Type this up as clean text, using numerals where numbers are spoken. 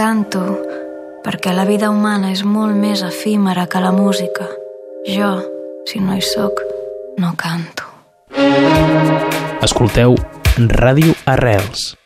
canto perquè la vida humana és molt més efímera que la música. Jo, si no hi soc, no canto. Escolteu Ràdio Arrels.